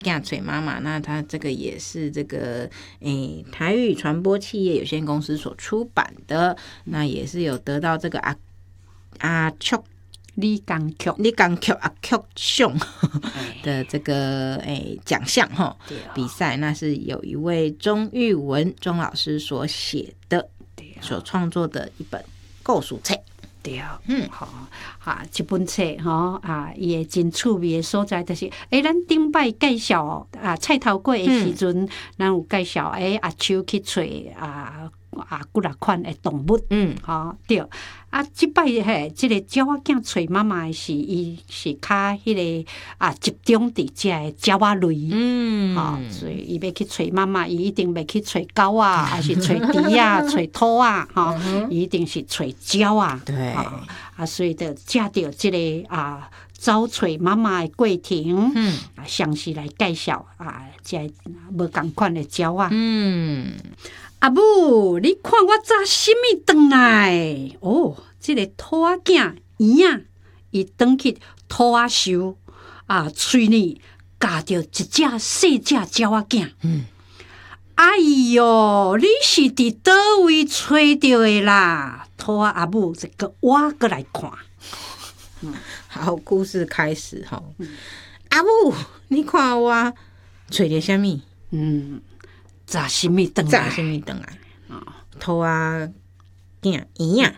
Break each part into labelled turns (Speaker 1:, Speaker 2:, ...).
Speaker 1: 囝找妈妈，那它这个也是这个台语传播企业有限公司所出版的，那也是有得到这个阿曲
Speaker 2: 李刚曲
Speaker 1: 阿曲奖的这个奖项哈比赛，那是有一位钟玉文钟老师所写的，所创作的一本故事册。
Speaker 2: 对，这本册伊会真趣味的所在就是，咱顶摆介绍菜头粿的时阵，咱有介绍阿秋去找几六款的动物，对。即摆这个鸟仔囝找妈妈的是，伊是较迄个集中伫遮的鸟仔类，所以伊要去找妈妈，伊一定袂去找狗啊，还是找猪啊、找兔啊，伊一定是找鸟啊，
Speaker 1: 对，
Speaker 2: 所以就借着这个找找妈妈的过程，详细来介绍这无同款的鸟啊。阿母，你看我早什么转来？这个兔仔囝圆仔，伊转去兔仔树喙里夹着一只细只鸟仔囝。哎哟，你是伫倒位找着的啦？兔仔阿母这个我过来看。
Speaker 1: 好，故事开始哈。阿母，你看我找着什么？
Speaker 2: 早什么转来？
Speaker 1: 兔仔囝圆仔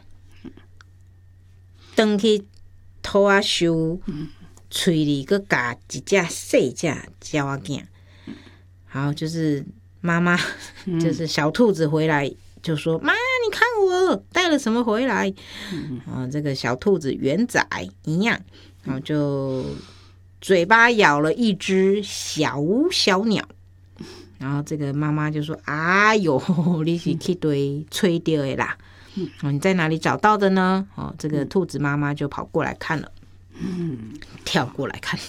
Speaker 1: 转去兔仔树喙里佮夹一只细只鸟仔囝。好，就是妈妈，就是小兔子回来就说：“妈，你看我带了什么回来？”这个小兔子圆仔一样，然后就嘴巴咬了一只小鸟。然后这个妈妈就说：“哎呦，你是去对吹掉的啦！你在哪里找到的呢？”这个兔子妈妈就跑过来看了，跳过来看。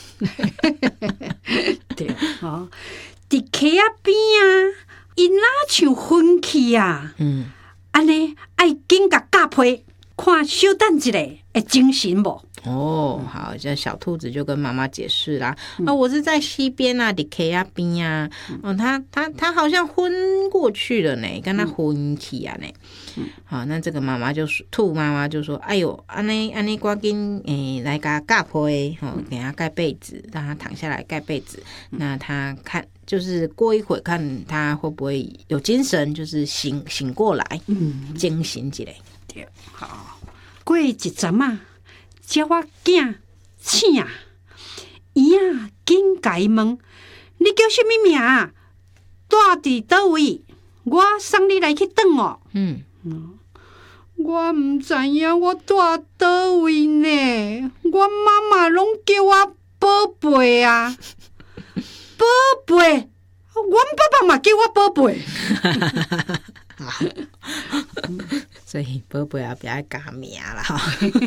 Speaker 2: 对，伫溪仔边伊哪像昏去安尼爱紧甲夹皮，看稍等一下会精神无？
Speaker 1: 好，这小兔子就跟妈妈解释啦。我是在溪边伫溪仔边他好像昏过去了呢，跟他昏去呢。好，那这个兔妈妈就说：“哎呦，安尼赶紧来给他盖被，给他盖被子，让他躺下来盖被子。那他看，就是过一会看他会不会有精神，就是醒过来，惊醒起来。”
Speaker 2: 对，好，过一阵鸟仔囝醒圆仔紧甲伊问：“你叫什么名？住伫倒位？我送你来去转哦。”我唔知影我住倒位呢，我妈妈拢叫我宝贝啊，宝贝，阮爸爸嘛叫我宝贝。
Speaker 1: 所以宝贝也不要改名了哈。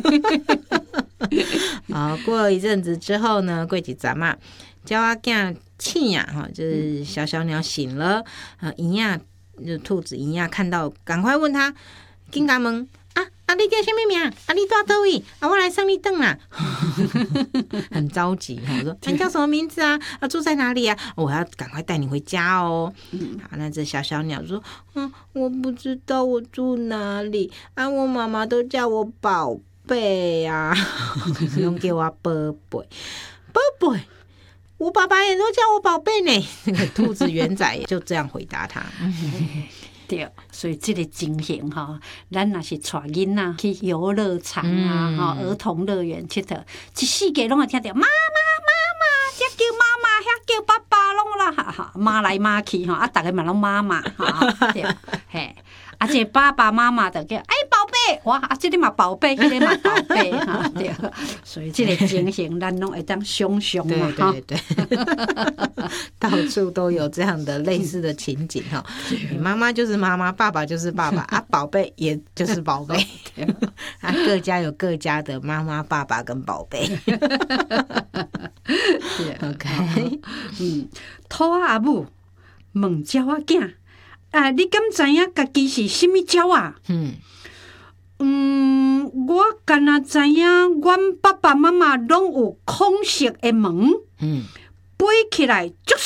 Speaker 1: 好，过了一阵子之后呢，过几阵嘛，鸟仔囝醒呀，就是小鸟醒了，圆仔就兔子圆仔看到，赶快问他，紧甲问你叫什么名？你住倒位？我来送你转啦。很着急，我说你叫什么名字啊？住在哪里啊？我要赶快带你回家哦。好，那这小鸟说：“我不知道我住哪里我妈妈都叫我宝贝啊，拢叫我宝贝，宝贝。”我爸爸也都叫我宝贝呢。那个兔子圆仔就这样回答他。
Speaker 2: 对，所以这个情形咱若是带囡仔去游乐场儿童乐园佚佗，一世界拢会听到妈妈妈妈，这叫妈妈，遐叫爸爸拢啦，骂来骂去大家嘛拢妈妈对，嘿。这爸爸妈妈就叫宝贝，哇！这个嘛宝贝，那个嘛宝贝对，所以这个情形咱拢会当想象嘛，
Speaker 1: 对，到处都有这样的类似的情景你妈妈就是妈妈，爸爸就是爸爸宝贝也就是宝贝，各家有各家的妈妈、爸爸跟宝贝。OK，
Speaker 2: 兔仔阿母问鸟仔囝。你敢知影家己是什么鸟啊？我敢若知影，阮爸爸妈妈拢有空色的门， 飞起来足